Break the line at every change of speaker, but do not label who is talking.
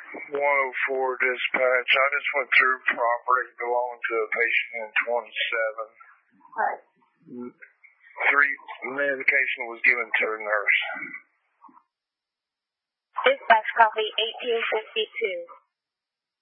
104 dispatch. I just went through property belonging to a patient in 27.
Right.
3 medication was given to a nurse.
Dispatch copy 1852.